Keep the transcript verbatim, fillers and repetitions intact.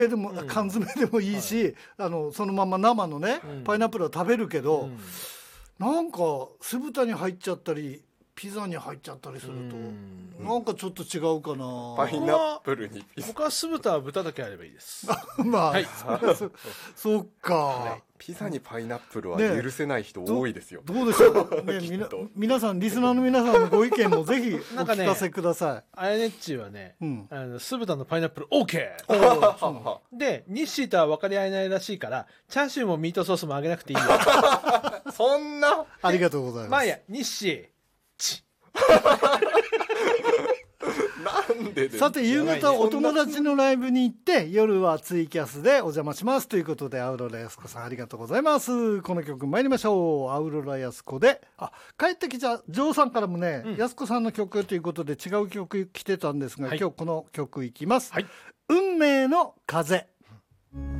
えでも、うん、缶詰でもいいし、はい、あのそのまま生のね、うん、パイナップルは食べるけど、うん、なんか酢豚に入っちゃったりピザに入っちゃったりすると、うん、なんかちょっと違うかな。 パイナップルにピザ、僕は酢豚は豚だけあればいいです。 まあ、はい、そ, そっか、はい、 ピザにパイナップルは許せない人多いですよ、 ね、ど, どうでしょう、ね、みな皆さんリスナーの皆さんのご意見もぜひお聞かせください。 あやねっちはね、うん、あの酢豚のパイナップル OK でニッシーとは分かり合えないらしいからチャーシューもミートソースもあげなくていいよそんなありがとうございます。 まあいやニッシーなんでさて夕方お友達のライブに行って夜はツイキャスでお邪魔しますということで、アウロラヤスコさんありがとうございます。この曲参りましょう。アウロラヤスコで、あ、帰ってきたジョーさんからもね、うん、ヤスコさんの曲ということで違う曲来てたんですが、はい、今日この曲いきます、はい、運命の風。